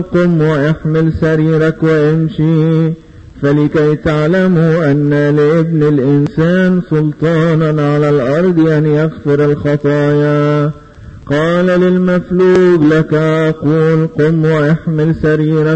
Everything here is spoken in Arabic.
قم واحمل سريرك وامشي، فلكي تعلموا أن لابن الإنسان سلطانا على الأرض أن يغفر الخطايا. قال للمفلوج: لك أقول قم واحمل سريرك